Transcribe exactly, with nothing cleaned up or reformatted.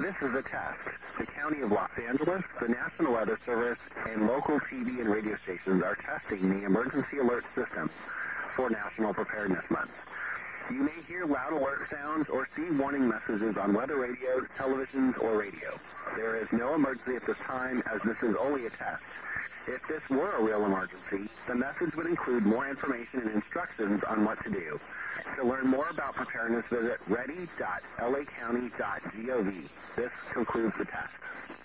This is a test. The County of Los Angeles, the National Weather Service, and local T V and radio stations are testing the emergency alert system for National Preparedness Month. You may hear loud alert sounds or see warning messages on weather radios, televisions, or radio. There is no emergency at this time, as this is only a test. If this were a real emergency, the message would include more information and instructions on what to do. To learn more about preparedness, visit ready dot l a county dot gov. This concludes the test.